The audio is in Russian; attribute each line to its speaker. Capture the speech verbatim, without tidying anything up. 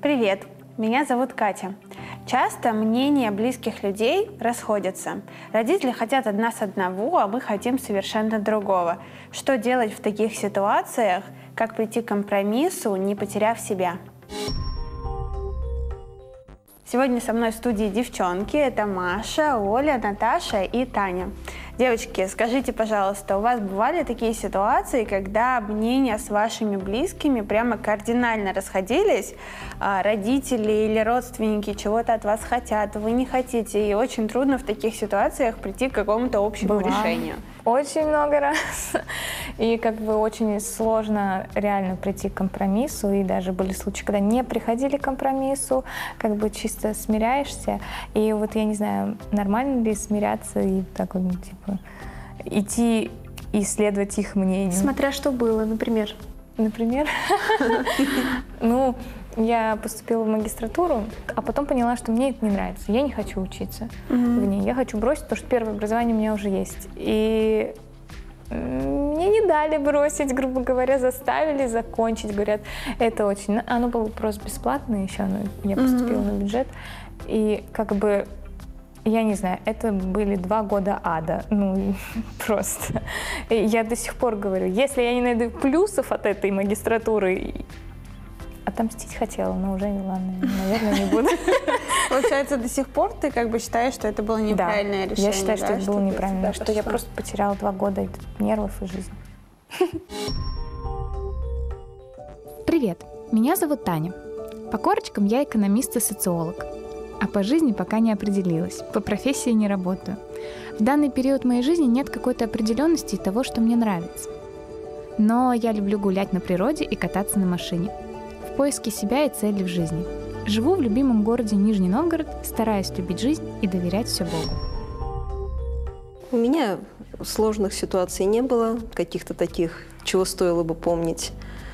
Speaker 1: Привет, меня зовут Катя. Часто мнения близких людей расходятся. Родители хотят от нас одного, а мы хотим совершенно другого. Что делать в таких ситуациях? Как прийти к компромиссу, не потеряв себя? Сегодня со мной в студии девчонки. Это Маша, Оля, Наташа и Таня. Девочки, скажите, пожалуйста, у вас бывали такие ситуации, когда мнения с вашими близкими прямо кардинально расходились? Родители или родственники чего-то от вас хотят, вы не хотите, и очень трудно в таких ситуациях прийти к какому-то общему
Speaker 2: Бывало.
Speaker 1: решению?
Speaker 2: Очень много раз. И как бы очень сложно реально прийти к компромиссу. И даже были случаи, когда не приходили к компромиссу, как бы чисто смиряешься. И вот я не знаю, нормально ли смиряться и так вот, типа, идти и следовать их мнению.
Speaker 3: Смотря что было, например.
Speaker 2: Например? Ну, я поступила в магистратуру, а потом поняла, что мне это не нравится. Я не хочу учиться mm-hmm. в ней. Я хочу бросить, потому что первое образование у меня уже есть. И мне не дали бросить, грубо говоря, заставили закончить. Говорят, это очень... Оно было просто бесплатное еще, я поступила mm-hmm. на бюджет. И как бы, я не знаю, это были два года ада. Ну, просто. И я до сих пор говорю, если я не найду плюсов от этой магистратуры... Отомстить хотела, но уже, ладно, наверное, не буду.
Speaker 1: Получается, до сих пор ты как бы считаешь, что это было неправильное
Speaker 2: да,
Speaker 1: решение?
Speaker 2: Я считаю,
Speaker 1: да,
Speaker 2: что это было неправильно, что я
Speaker 1: пошла.
Speaker 2: просто потеряла два года нервов и жизни.
Speaker 4: Привет, меня зовут Таня. По корочкам я экономист и социолог. А по жизни пока не определилась, по профессии не работаю. В данный период моей жизни нет какой-то определенности и того, что мне нравится. Но я люблю гулять на природе и кататься на машине. В поиске себя и цели в жизни. Живу в любимом городе Нижний Новгород, стараюсь любить жизнь и доверять все Богу.
Speaker 5: У меня сложных ситуаций не было, каких-то таких, чего стоило бы помнить.